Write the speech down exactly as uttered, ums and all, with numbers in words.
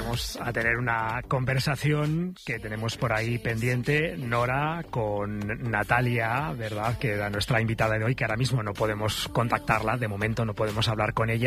vamos a tener una conversación que tenemos por ahí pendiente, Nora, con Natalia, ¿verdad?, que era nuestra invitada de hoy, que ahora mismo no podemos contactarla, de momento no podemos hablar con ella.